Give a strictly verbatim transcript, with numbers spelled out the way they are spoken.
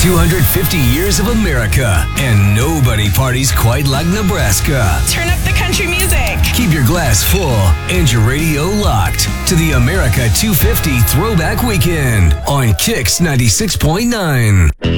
two hundred fifty years of America, and nobody parties quite like Nebraska. Turn up the country music. Keep your glass full and your radio locked to the America two fifty Throwback Weekend on Kix ninety-six point nine.